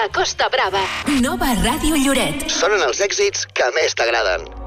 a Costa Brava. Nova Ràdio Lloret. Sonen els èxits que més t'agraden.